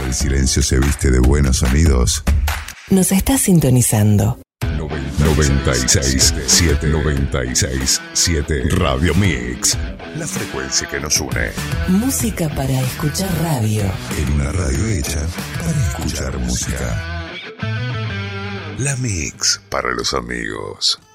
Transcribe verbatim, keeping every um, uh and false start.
el silencio se viste de buenos sonidos. Nos está sintonizando. noventa y seis punto siete noventa y seis punto siete Radio Mix. La frecuencia que nos une. Música para escuchar radio. En una radio hecha para escuchar música. La Mix para los amigos.